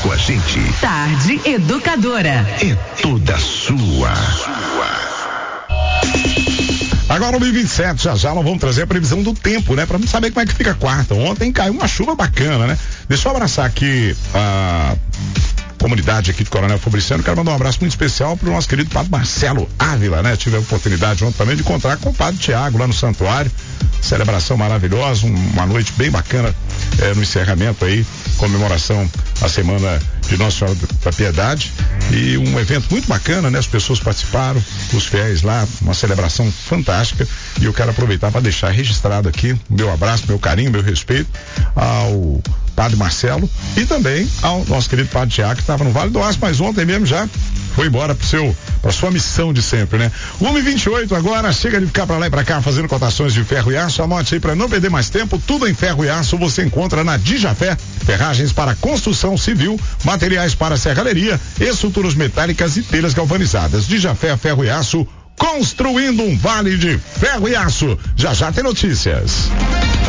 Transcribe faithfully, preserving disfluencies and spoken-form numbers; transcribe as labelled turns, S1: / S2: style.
S1: com a gente.
S2: Tarde Educadora.
S1: É toda sua.
S3: Agora no vinte e sete, já já nós vamos trazer a previsão do tempo, né? Pra não saber como é que fica a quarta. Ontem caiu uma chuva bacana, né? Deixa eu abraçar aqui a comunidade aqui de Coronel Fabriciano. Quero mandar um abraço muito especial pro nosso querido padre Marcelo Ávila, né? Tive a oportunidade ontem também de encontrar com o padre Tiago lá no santuário. Celebração maravilhosa, uma noite bem bacana eh, no encerramento aí, comemoração à semana de Nossa Senhora da Piedade, e um evento muito bacana, né? As pessoas participaram, os fiéis lá, uma celebração fantástica, e eu quero aproveitar para deixar registrado aqui meu abraço, meu carinho, meu respeito ao padre Marcelo e também ao nosso querido padre Tiago, que estava no Vale do Aço, mas ontem mesmo já foi embora pro seu, pra sua missão de sempre, né? uma e vinte e oito agora, chega de ficar pra lá e pra cá fazendo cotações de ferro e aço. Anote aí pra não perder mais tempo, tudo em ferro e aço você encontra na Dijafé, ferragens para construção civil, materiais para serralheria, estruturas metálicas e telhas galvanizadas. Dijafé, ferro e aço, construindo um vale de ferro e aço. Já já tem notícias.